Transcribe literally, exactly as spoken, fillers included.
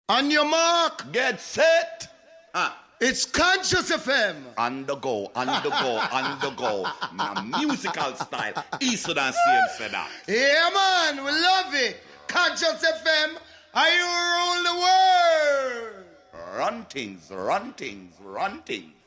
On your mark. Get set. Ah. It's Conscious F M. On the go, on the go, on the go. My musical style. Eastern and C M said that. Yeah, man. We love it. Conscious F M. Are you rule the world? Run things, run things, run things.